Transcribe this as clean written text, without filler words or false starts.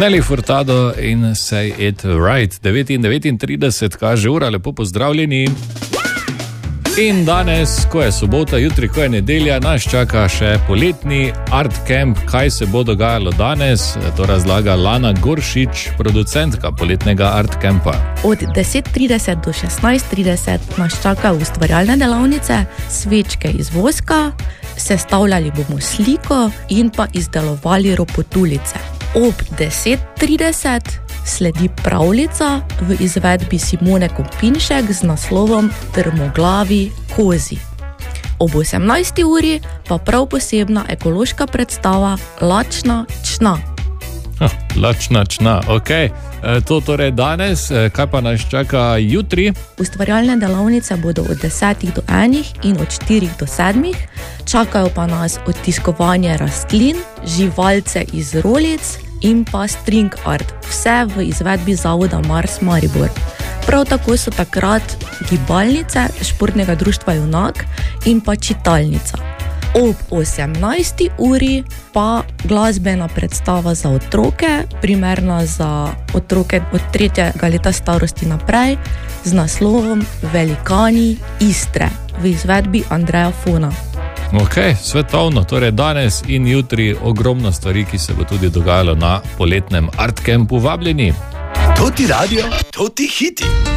Nelly Furtado in Say It Right. 9:39 kaže ura, lepo pozdravljeni. In danes, ko je sobota, jutri, ko je nedelja, nas čaka še poletni Art Camp. Kaj se bo dogajalo danes, to razlaga Lana Goršič, producentka poletnega Art Campa. Od 10:30 do 16:30 nas čakajo ustvarjalne delavnice, svečke iz voska, sestavljali bomo sliko in pa izdelovali ropotulice. Ob 10:30 sledi pravljica v izvedbi Simone Kopinšek z naslovom Trmoglavi kozi. Ob 18. uri pa prav posebna ekološka predstava Lačna čna. Lačna čna, ok. To torej danes, kaj pa nas čaka jutri? Ustvarjalne delavnice bodo od 10 do 1 in od 4 do 7. Čakajo pa nas odtiskovanje rastlin, živalce iz rolic in pa string art. Vse v izvedbi Zavoda Mars Maribor. Prav tako so takrat gibalnice Športnega društva Junak in pa čitalnica. Ob 18. uri pa glasbena predstava za otroke, primerna za otroke od 3. leta starosti naprej, z naslovom Velikani Istre v izvedbi Andreja Fona. Ok, svetovno, torej danes in jutri ogromno stvari, ki se bo tudi dogajalo na poletnem Art Campu. Vabljeni! To ti radio, to ti hiti.